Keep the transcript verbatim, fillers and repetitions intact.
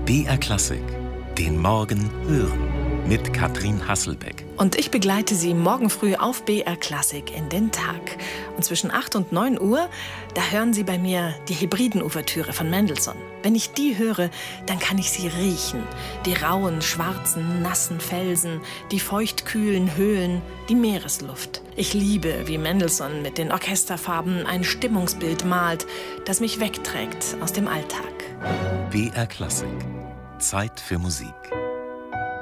B R Klassik, den Morgen hören mit Katrin Hasselbeck. Und ich begleite Sie morgen früh auf B R Klassik in den Tag. Und zwischen acht und neun Uhr, da hören Sie bei mir die Hebriden-Ouvertüre von Mendelssohn. Wenn ich die höre, dann kann ich sie riechen. Die rauen, schwarzen, nassen Felsen, die feuchtkühlen Höhlen, die Meeresluft. Ich liebe, wie Mendelssohn mit den Orchesterfarben ein Stimmungsbild malt, das mich wegträgt aus dem Alltag. B R Klassik. Zeit für Musik.